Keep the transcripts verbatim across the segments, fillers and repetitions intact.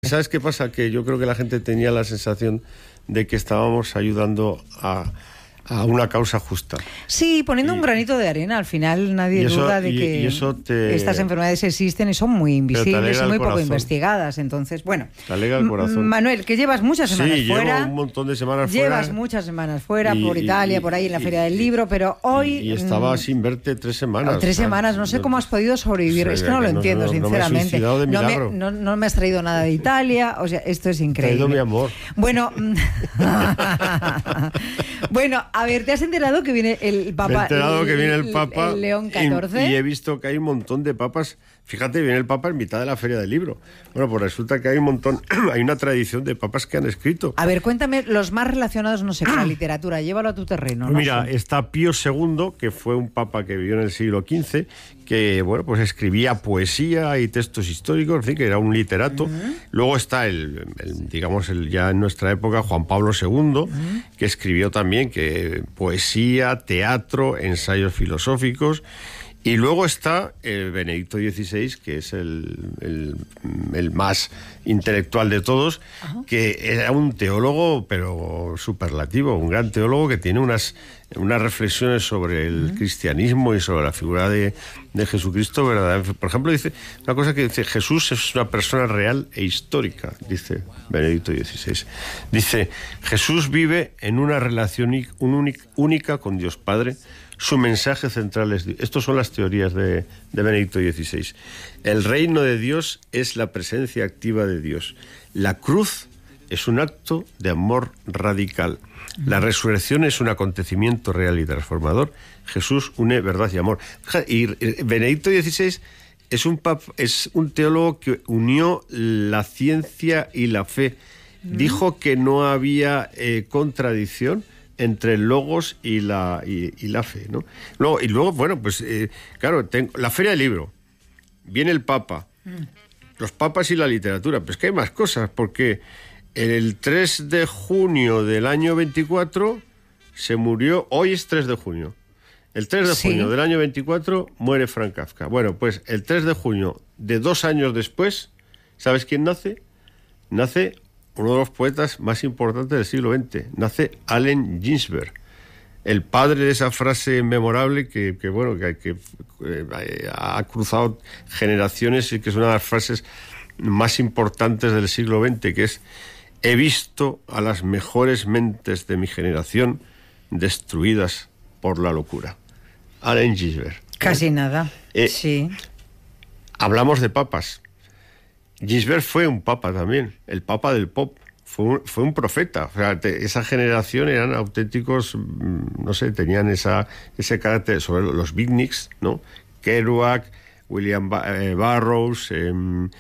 ¿sabes qué pasa? Que yo creo que la gente tenía la sensación de que estábamos ayudando a... a una causa justa. Sí, poniendo y, un granito de arena. Al final nadie eso, duda de y, que y eso te, estas enfermedades existen y son muy invisibles y muy poco corazón. investigadas. Entonces, bueno. Te alegra el corazón. Manuel, que llevas muchas semanas sí, fuera. Llevo un montón de semanas llevas fuera. Llevas muchas semanas fuera, y, por Italia, y, por ahí en la y, Feria y, del Libro, pero hoy... Y, y estaba sin verte tres semanas. Tres ¿sabes? semanas, no sé no, cómo has podido sobrevivir. O sea, es que no lo no, entiendo, no, sinceramente. No me, de no, me, no, no me has traído nada de Italia, o sea, esto es increíble. Traído mi amor. Bueno, bueno, a ver, ¿te has enterado que viene el Papa? Me he enterado el, que viene el Papa. El León catorce. Y, y he visto que hay un montón de papas. Fíjate, viene el Papa en mitad de la Feria del Libro. Bueno, pues resulta que hay un montón, hay una tradición de papas que han escrito. A ver, cuéntame los más relacionados, no sé, con la literatura. Llévalo a tu terreno. Pues no mira, sé. está Pío segundo, que fue un papa que vivió en el siglo quince, que, bueno, pues escribía poesía y textos históricos, en fin, que era un literato. Uh-huh. Luego está el, el digamos, el, ya en nuestra época, Juan Pablo segundo, uh-huh. que escribió también que poesía, teatro, ensayos filosóficos. Y luego está eh, Benedicto dieciséis, que es el, el, el más intelectual de todos, uh-huh. que era un teólogo, pero superlativo, un gran teólogo que tiene unas, unas reflexiones sobre el uh-huh. cristianismo y sobre la figura de, de Jesucristo, ¿verdad? Por ejemplo, dice una cosa que dice: Jesús es una persona real e histórica, dice Benedicto dieciséis. Dice: Jesús vive en una relación única con Dios Padre. Su mensaje central es... Estas son las teorías de, de Benedicto dieciséis. El reino de Dios es la presencia activa de Dios. La cruz es un acto de amor radical. La resurrección es un acontecimiento real y transformador. Jesús une verdad y amor. Y Benedicto dieciséis es un, pap, es un teólogo que unió la ciencia y la fe. Dijo que no había eh, contradicción entre el logos y la y, y la fe, ¿no? Luego, y luego, bueno, pues, eh, claro, tengo, la Feria del Libro, viene el Papa, mm. los papas y la literatura, pues que hay más cosas, porque el tres de junio del año veinticuatro se murió, hoy es tres de junio, el tres de junio sí. del año veinticuatro muere Franz Kafka. Bueno, pues el tres de junio de dos años después, ¿sabes quién nace? Nace uno de los poetas más importantes del siglo veinte. Nace Allen Ginsberg, el padre de esa frase memorable que, que bueno, que, que eh, ha cruzado generaciones y que es una de las frases más importantes del siglo veinte, que es: he visto a las mejores mentes de mi generación destruidas por la locura. Allen Ginsberg. Casi ¿eh? nada, eh, sí. Hablamos de papas. Ginsberg fue un papa también, el papa del pop, fue un, fue un profeta. O sea, te, esa generación eran auténticos, no sé, tenían esa, ese carácter sobre los beatniks, ¿no? Kerouac, William ba- eh, Burroughs, eh,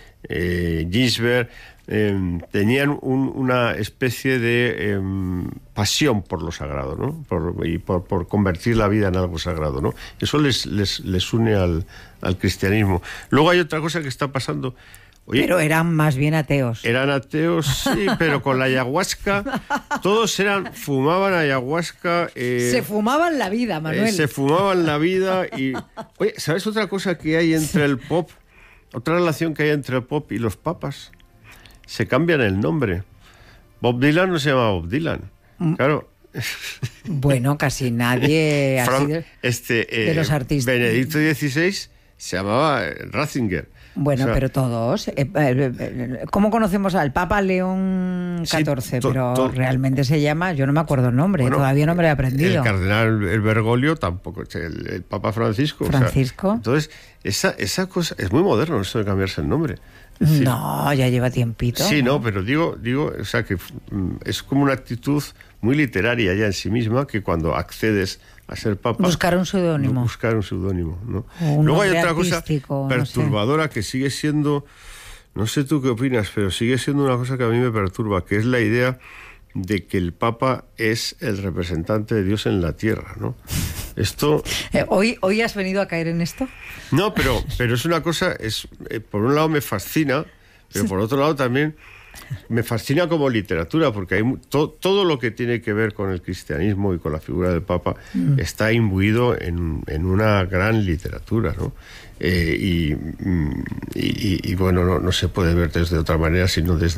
eh, Ginsberg, eh, tenían un, una especie de eh, pasión por lo sagrado, ¿no? Por, y por, por convertir la vida en algo sagrado, ¿no? Eso les, les, les une al, al cristianismo. Luego hay otra cosa que está pasando. Oye, pero eran más bien ateos. Eran ateos, sí, pero con la ayahuasca, todos eran, fumaban ayahuasca. Eh, se fumaban la vida, Manuel. Eh, se fumaban la vida y... Oye, ¿sabes otra cosa que hay entre el pop? Otra relación que hay entre el pop y los papas. Se cambian el nombre. Bob Dylan no se llama Bob Dylan. Mm. Claro. Bueno, casi nadie Frank, así de, este, eh, de los artistas. Benedicto dieciséis se llamaba Ratzinger. Bueno, o sea, pero todos. Eh, eh, ¿Cómo conocemos al Papa León catorce? Sí, to, pero to, realmente se llama, yo no me acuerdo el nombre, bueno, todavía no me lo he aprendido. El cardenal el Bergoglio tampoco, el, el Papa Francisco. Francisco. O sea, entonces, esa, esa cosa, es muy moderno eso de cambiarse el nombre. Es decir, no, ya lleva tiempito. Sí, no, pero digo, digo, o sea, que es como una actitud muy literaria ya en sí misma, que cuando accedes a ser papa... Buscar un seudónimo. Buscar un seudónimo, ¿no? Un Luego hay otra cosa artístico, perturbadora, no sé. que sigue siendo, no sé tú qué opinas, pero sigue siendo una cosa que a mí me perturba, que es la idea de que el Papa es el representante de Dios en la tierra, ¿no? Esto... Eh, ¿Hoy, ¿Hoy has venido a caer en esto? No, pero, pero es una cosa, es eh, por un lado me fascina, pero por otro lado también me fascina como literatura, porque hay to, todo lo que tiene que ver con el cristianismo y con la figura del Papa mm. está imbuido en, en una gran literatura, ¿no? Eh, y, y, y bueno, no, no se puede ver desde otra manera, sino desde